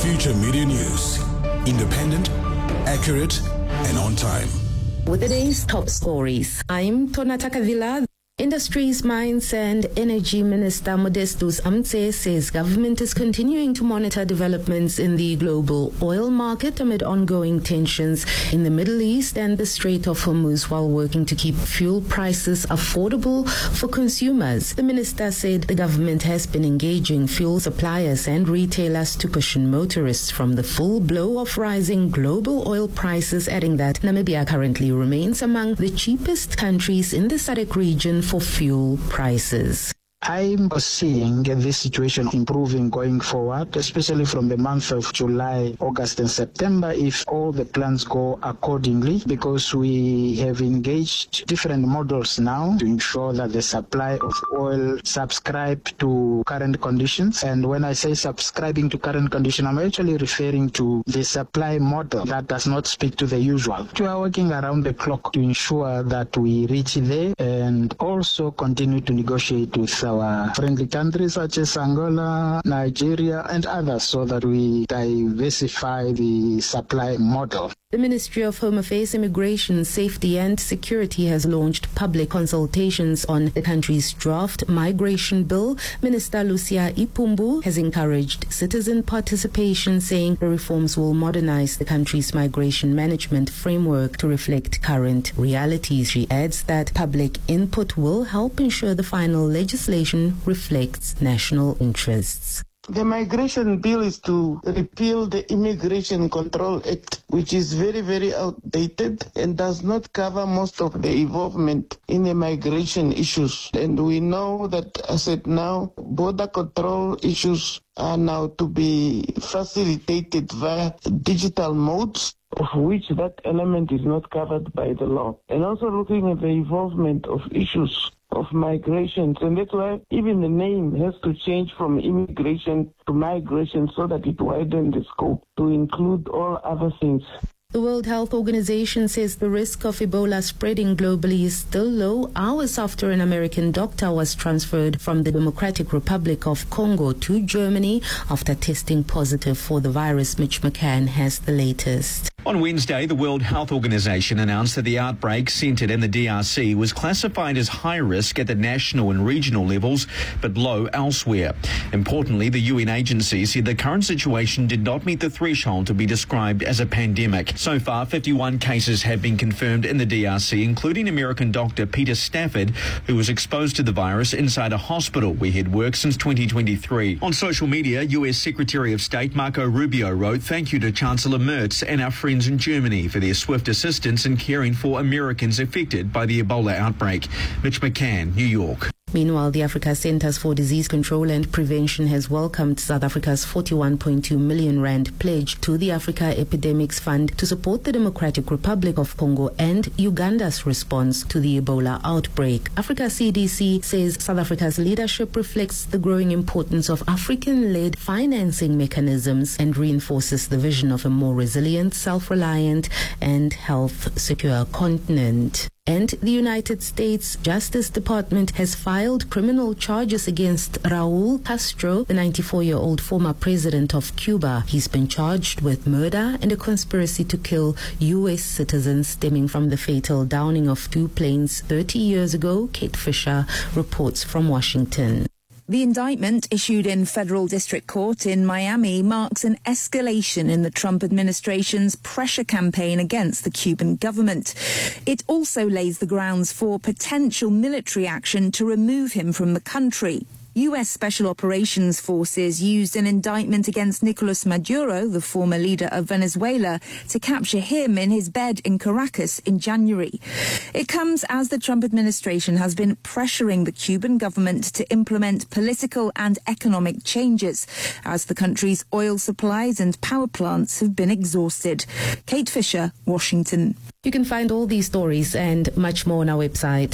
Future Media News. Independent, accurate, and on time. With today's top stories, I'm Tonata Kavila. Industries, Mines and Energy Minister Modestus Amtse says government is continuing to monitor developments in the global oil market amid ongoing tensions in the Middle East and the Strait of Hormuz while working to keep fuel prices affordable for consumers. The minister said the government has been engaging fuel suppliers and retailers to cushion motorists from the full blow of rising global oil prices, adding that Namibia currently remains among the cheapest countries in the SADC region for fuel prices. I'm seeing this situation improving going forward, especially from the month of July, August and September, if all the plans go accordingly, because we have engaged different models now to ensure that the supply of oil subscribe to current conditions. And when I say subscribing to current conditions, I'm actually referring to the supply model that does not speak to the usual. We are working around the clock to ensure that we reach there and also continue to negotiate with our friendly countries such as Angola, Nigeria, and others so that we diversify the supply model. The Ministry of Home Affairs, Immigration, Safety and Security has launched public consultations on the country's draft migration bill. Minister Lucia Ipumbu has encouraged citizen participation, saying the reforms will modernize the country's migration management framework to reflect current realities. She adds that public input will help ensure the final legislation reflects national interests. The migration bill is to repeal the Immigration Control Act, which is very, very outdated and does not cover most of the involvement in the migration issues. And we know that, as at now, border control issues are now to be facilitated via digital modes, of which that element is not covered by the law. And also looking at the involvement of issues of migrations, and that's why even the name has to change from immigration to migration so that it widens the scope to include all other things. The World Health Organization says the risk of Ebola spreading globally is still low, hours after an American doctor was transferred from the Democratic Republic of Congo to Germany after testing positive for the virus. Mitch McCann has the latest. On Wednesday, the World Health Organization announced that the outbreak centered in the DRC was classified as high risk at the national and regional levels, but low elsewhere. Importantly, the UN agency said the current situation did not meet the threshold to be described as a pandemic. So far, 51 cases have been confirmed in the DRC, including American doctor Peter Stafford, who was exposed to the virus inside a hospital where he had worked since 2023. On social media, US Secretary of State Marco Rubio wrote, "Thank you to Chancellor Merz and our friends in Germany for their swift assistance in caring for Americans affected by the Ebola outbreak." Mitch McCann, New York. Meanwhile, the Africa Centers for Disease Control and Prevention has welcomed South Africa's 41.2 million rand pledge to the Africa Epidemics Fund to support the Democratic Republic of Congo and Uganda's response to the Ebola outbreak. Africa CDC says South Africa's leadership reflects the growing importance of African-led financing mechanisms and reinforces the vision of a more resilient, self-reliant and health-secure continent. And the United States Justice Department has filed criminal charges against Raul Castro, the 94-year-old former president of Cuba. He's been charged with murder and a conspiracy to kill U.S. citizens stemming from the fatal downing of two planes 30 years ago. Kate Fisher reports from Washington. The indictment issued in federal district court in Miami marks an escalation in the Trump administration's pressure campaign against the Cuban government. It also lays the grounds for potential military action to remove him from the country. U.S. Special Operations Forces used an indictment against Nicolas Maduro, the former leader of Venezuela, to capture him in his bed in Caracas in January. It comes as the Trump administration has been pressuring the Cuban government to implement political and economic changes as the country's oil supplies and power plants have been exhausted. Kate Fisher, Washington. You can find all these stories and much more on our website,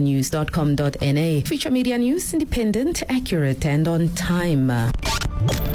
futuremedianews.com.na. Future Media News, independent, accurate, and on time.